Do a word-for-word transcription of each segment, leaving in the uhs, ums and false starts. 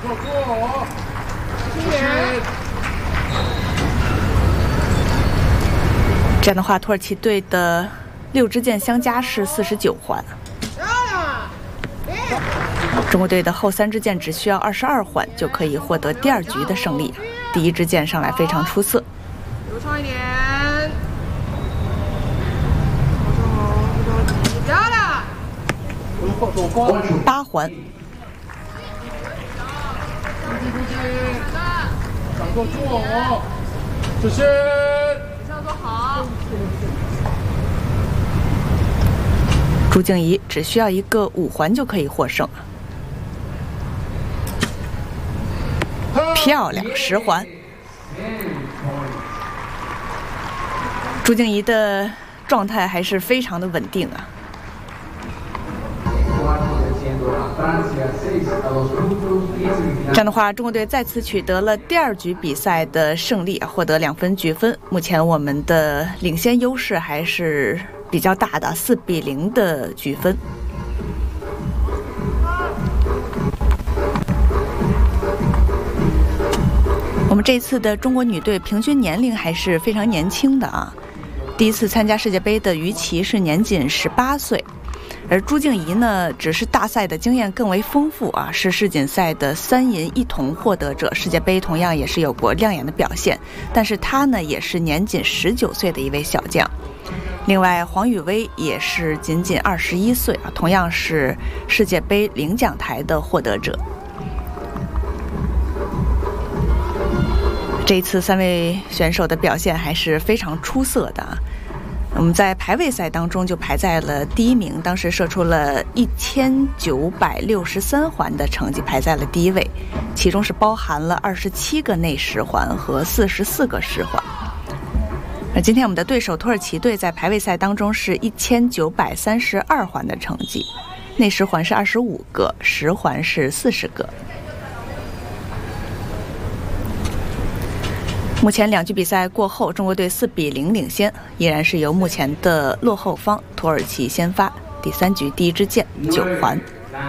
这样的话，土耳其队的六支箭相加是四十九环。中国队的后三支箭只需要二十二环就可以获得第二局的胜利。第一支箭上来非常出色。 流畅一点。 八环。 掌舵住，这些。这样做好。 朱静怡只需要一个五环就可以获胜。漂亮，十环。朱静怡的状态还是非常的稳定啊。这样的话，中国队再次取得了第二局比赛的胜利，获得两分局分。目前我们的领先优势还是比较大的，四比零的局分。我们这一次的中国女队平均年龄还是非常年轻的啊。第一次参加世界杯的于琦是年仅十八岁。而朱静怡呢，只是大赛的经验更为丰富啊，是世锦赛的三银一铜获得者，世界杯同样也是有过亮眼的表现。但是她呢，也是年仅十九岁的一位小将。另外，黄雨薇也是仅仅二十一岁啊，同样是世界杯领奖台的获得者。这一次三位选手的表现还是非常出色的啊。我们在排位赛当中就排在了第一名，当时射出了一千九百六十三环的成绩，排在了第一位，其中是包含了二十七个内十环和四十四个十环。而今天我们的对手土耳其队在排位赛当中是一千九百三十二环的成绩，内十环是二十五个，十环是四十个。目前两局比赛过后，中国队四比零领先，依然是由目前的落后方土耳其先发。第三局第一支箭九环。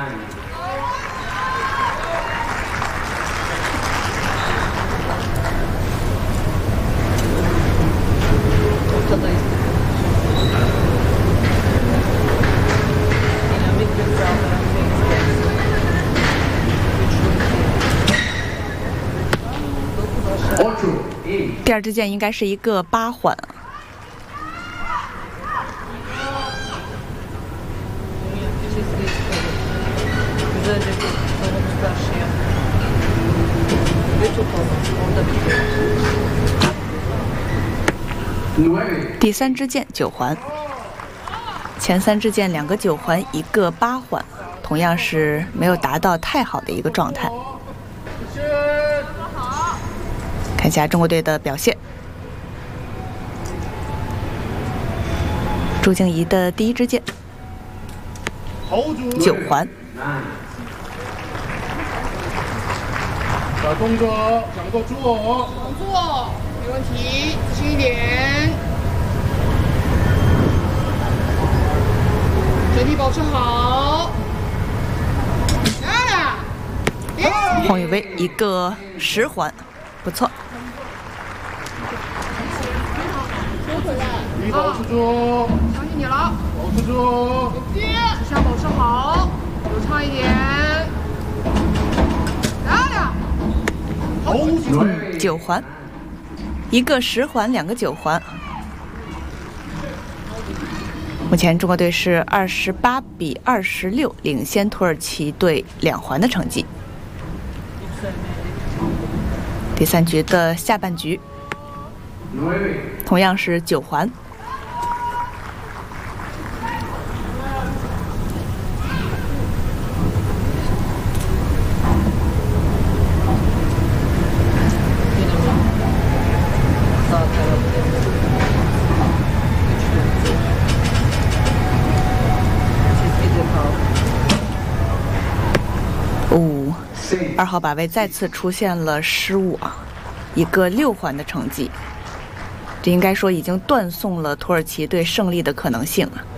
第二支箭应该是一个八环。第三支箭九环，前三支箭两个九环，一个八环，同样是没有达到太好的一个状态。看一下中国队的表现。朱静怡的第一支箭，九环。 小动作，掌舵住，掌舵，没问题，自信一点，整体保持好。 黄雨薇一个十环，不错。 保持住，相信你了。保持住，指向保持好，流畅一点。漂亮。 嗯，九环，一个十环，两个九环。目前中国队是二十八比二十六领先土耳其队两环的成绩。第三局的下半局，同样是九环。哦，二号靶位再次出现了失误啊，一个六环的成绩，这应该说已经断送了土耳其队胜利的可能性了。